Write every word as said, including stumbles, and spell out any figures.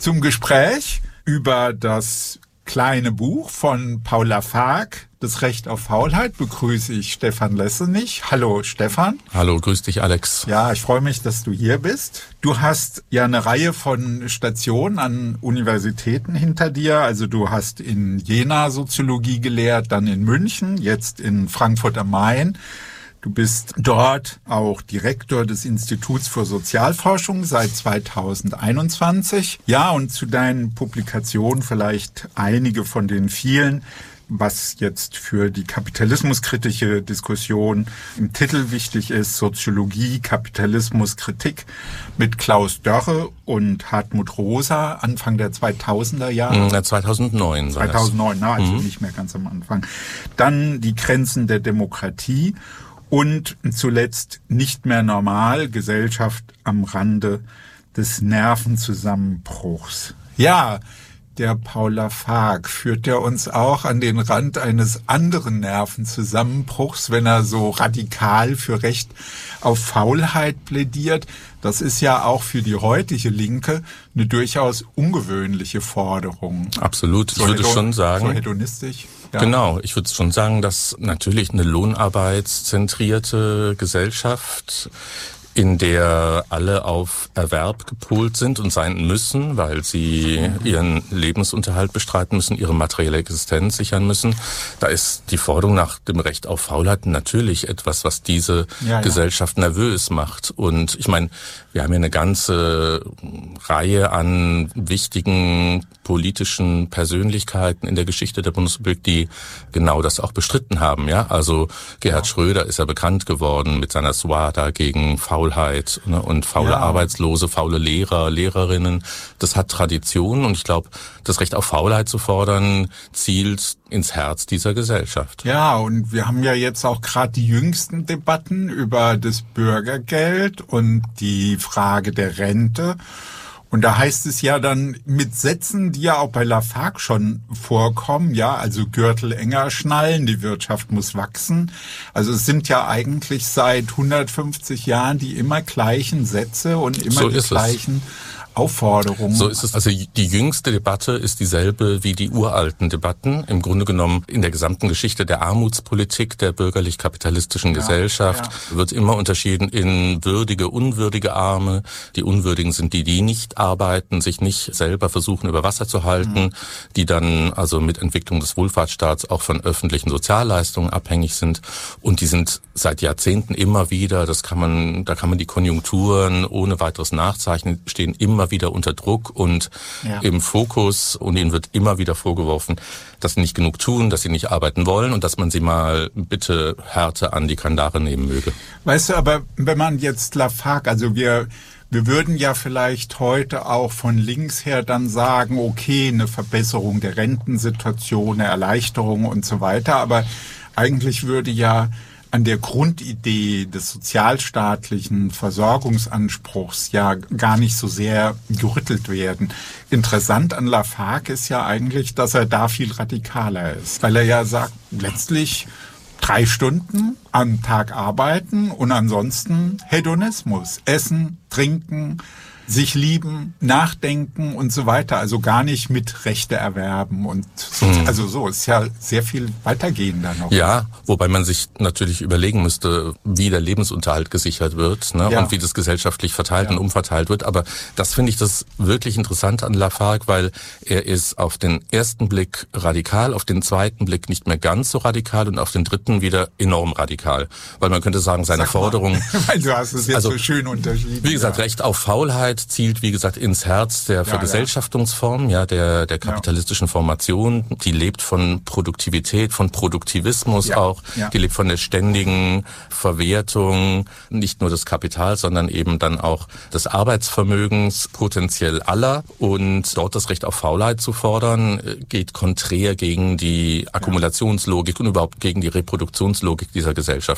Zum Gespräch über das kleine Buch von Paul Lafargue, Das Recht auf Faulheit, begrüße ich Stefan Lessenich. Hallo Stefan. Hallo, grüß dich Alex. Ja, ich freue mich, dass du hier bist. Du hast ja eine Reihe von Stationen an Universitäten hinter dir. Also du hast in Jena Soziologie gelehrt, dann in München, jetzt in Frankfurt am Main. Du bist dort auch Direktor des Instituts für Sozialforschung seit zweitausendeinundzwanzig. Ja, und zu deinen Publikationen vielleicht einige von den vielen, was jetzt für die kapitalismuskritische Diskussion im Titel wichtig ist: Soziologie, Kapitalismus, Kritik, mit Klaus Dörre und Hartmut Rosa Anfang der zweitausender Jahre. Ja, zweitausendneun. zweitausendneun, na, also mhm. nicht mehr ganz am Anfang. Dann die Grenzen der Demokratie. Und zuletzt Nicht mehr normal, Gesellschaft am Rande des Nervenzusammenbruchs. Ja, der Paul Lafargue führt ja uns auch an den Rand eines anderen Nervenzusammenbruchs, wenn er so radikal für Recht auf Faulheit plädiert. Das ist ja auch für die heutige Linke eine durchaus ungewöhnliche Forderung. Absolut, ich so würde hedon- schon sagen. So hedonistisch. Ja. Genau, ich würde schon sagen, dass natürlich eine lohnarbeitszentrierte Gesellschaft, in der alle auf Erwerb gepolt sind und sein müssen, weil sie ihren Lebensunterhalt bestreiten müssen, ihre materielle Existenz sichern müssen. Da ist die Forderung nach dem Recht auf Faulheit natürlich etwas, was diese ja, Gesellschaft ja. nervös macht. Und ich meine, wir haben ja eine ganze Reihe an wichtigen politischen Persönlichkeiten in der Geschichte der Bundesrepublik, die genau das auch bestritten haben. Ja, also Gerhard ja. Schröder ist ja bekannt geworden mit seiner Suada gegen Faulheit. Faulheit, ne, und faule ja. Arbeitslose, faule Lehrer, Lehrerinnen. Das hat Tradition und ich glaube, das Recht auf Faulheit zu fordern, zielt ins Herz dieser Gesellschaft. Ja, und wir haben ja jetzt auch gerade die jüngsten Debatten über das Bürgergeld und die Frage der Rente. Und da heißt es ja dann mit Sätzen, die ja auch bei Lafargue schon vorkommen, ja, also Gürtel enger schnallen, die Wirtschaft muss wachsen. Also es sind ja eigentlich seit hundertfünfzig Jahren die immer gleichen Sätze und immer so die gleichen Aufforderungen. So ist es. Also die jüngste Debatte ist dieselbe wie die uralten Debatten. Im Grunde genommen in der gesamten Geschichte der Armutspolitik der bürgerlich-kapitalistischen ja, Gesellschaft ja. wird immer unterschieden in würdige, unwürdige Arme. Die Unwürdigen sind die, die nicht arbeiten, sich nicht selber versuchen über Wasser zu halten, mhm. die dann also mit Entwicklung des Wohlfahrtsstaats auch von öffentlichen Sozialleistungen abhängig sind. Und die sind seit Jahrzehnten immer wieder, das kann man, da kann man die Konjunkturen ohne weiteres nachzeichnen, stehen immer wieder unter Druck und ja. im Fokus, und ihnen wird immer wieder vorgeworfen, dass sie nicht genug tun, dass sie nicht arbeiten wollen und dass man sie mal bitte Härte an die Kandare nehmen möge. Weißt du, aber wenn man jetzt Lafargue, also wir wir würden ja vielleicht heute auch von links her dann sagen, okay, eine Verbesserung der Rentensituation, eine Erleichterung und so weiter, aber eigentlich würde ja an der Grundidee des sozialstaatlichen Versorgungsanspruchs ja gar nicht so sehr gerüttelt werden. Interessant an Lafargue ist ja eigentlich, dass er da viel radikaler ist, weil er ja sagt, letztlich drei Stunden am Tag arbeiten und ansonsten Hedonismus, essen, trinken, sich lieben, nachdenken und so weiter. Also gar nicht mit Rechte erwerben und so, mhm. also so ist ja sehr viel weitergehender noch. Ja, wobei man sich natürlich überlegen müsste, wie der Lebensunterhalt gesichert wird, ne, ja. und wie das gesellschaftlich verteilt ja. und umverteilt wird. Aber das finde ich das wirklich interessant an Lafargue, weil er ist auf den ersten Blick radikal, auf den zweiten Blick nicht mehr ganz so radikal und auf den dritten wieder enorm radikal. Weil man könnte sagen, seine Sag Forderung... Weil du hast es jetzt also, so schön unterschieden. Wie gesagt, ja. Recht auf Faulheit zielt, wie gesagt, ins Herz der ja, Vergesellschaftungsform, ja, der, der kapitalistischen ja. Formation. Die lebt von Produktivität, von Produktivismus ja. auch. Ja. Die lebt von der ständigen Verwertung, nicht nur des Kapitals, sondern eben dann auch des Arbeitsvermögens, potenziell aller. Und dort das Recht auf Faulheit zu fordern, geht konträr gegen die Akkumulationslogik und überhaupt gegen die Reproduktionslogik dieser Gesellschaft.